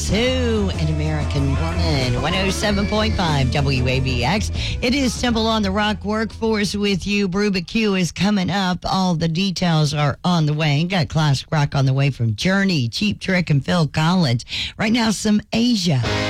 Sue, an American Woman, 107.5 WABX. It is Temple on the Rock Workforce with you. Bruba Q is coming up. All the details are on the way. Got classic rock on the way from Journey, Cheap Trick, and Phil Collins. Right now, some Asia.